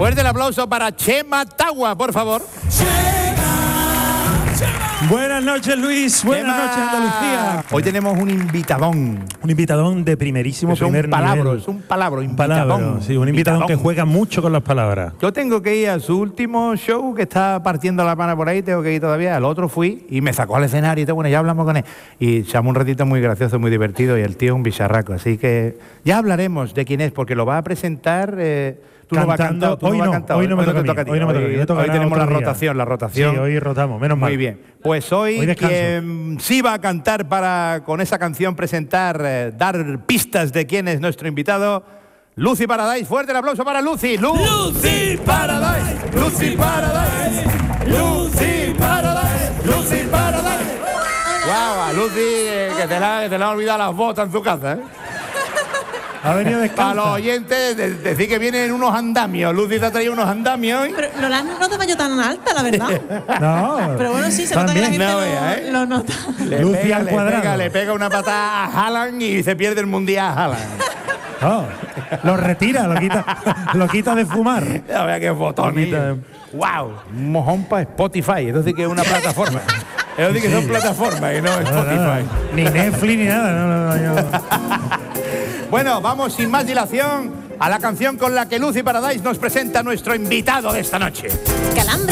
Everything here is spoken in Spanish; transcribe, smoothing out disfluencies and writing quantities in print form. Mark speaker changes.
Speaker 1: Fuerte el aplauso para Chema Tagua, por favor.
Speaker 2: Buenas noches, Luis. Buenas noches, Andalucía.
Speaker 1: Hoy tenemos un invitadón.
Speaker 2: Un invitadón de primerísimo primer nivel.
Speaker 1: Es un palabro,
Speaker 2: invitadón. Sí, un invitadón que juega mucho con las palabras.
Speaker 1: Yo tengo que ir a su último show, que está partiendo la pana por ahí, tengo que ir todavía. Al otro fui y me sacó al escenario y todo, bueno, ya hablamos con él. Y echamos un ratito muy gracioso, muy divertido, y el tío es un bicharraco. Así que ya hablaremos de quién es, porque lo va a presentar... Tú no vas a cantar,
Speaker 2: hoy no me toca a ti.
Speaker 1: Hoy tenemos la rotación.
Speaker 2: Sí, hoy rotamos, menos mal.
Speaker 1: Muy bien. Pues hoy quien sí va a cantar para, con esa canción, presentar, dar pistas de quién es nuestro invitado, Lucy Paradise. Fuerte el aplauso para Lucy. Lucy Paradise. Lucy Paradise. Lucy Paradise. Lucy Paradise. Guau, a Lucy, que te la ha olvidado las botas en su casa, ¿eh?
Speaker 2: Ha venido descalza.
Speaker 1: A los oyentes decir que vienen unos andamios. Lucy te ha traído unos andamios hoy.
Speaker 3: Pero no te vaya tan alta, la verdad.
Speaker 2: No.
Speaker 3: Pero bueno, sí, se nota que la gente
Speaker 1: no,
Speaker 3: lo nota.
Speaker 2: Lucy al cuadrado.
Speaker 1: Le pega una patada a Haaland y se pierde el mundial a Haaland.
Speaker 2: No, lo retira, lo quita de fumar.
Speaker 1: Ya vea qué botón. Wow, un mojón para Spotify. Eso sí que es una plataforma. Eso sí que son plataformas y no Spotify.
Speaker 2: Ni Netflix ni nada. No.
Speaker 1: Bueno, vamos sin más dilación a la canción con la que Lucy Paradise nos presenta a nuestro invitado de esta noche.
Speaker 3: Calambre.